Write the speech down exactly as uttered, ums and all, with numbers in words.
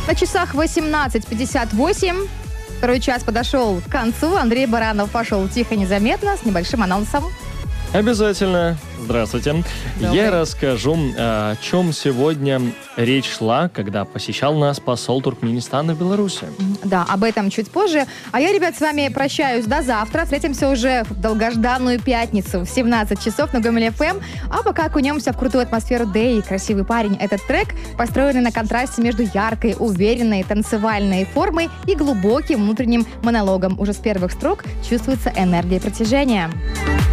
На часах восемнадцать пятьдесят восемь. Второй час подошел к концу. Андрей Баранов пошел тихо, незаметно, с небольшим анонсом. Обязательно. Здравствуйте. Добрый. Я расскажу, о чем сегодня речь шла, когда посещал нас посол Туркменистана в Беларуси. Да, об этом чуть позже. А я, ребят, с вами прощаюсь до завтра. Встретимся уже в долгожданную пятницу в семнадцать часов на Гомель эф эм. А пока окунемся в крутую атмосферу Дэй. Красивый парень. Этот трек, построенный на контрасте между яркой, уверенной, танцевальной формой и глубоким внутренним монологом. Уже с первых строк чувствуется энергия притяжения.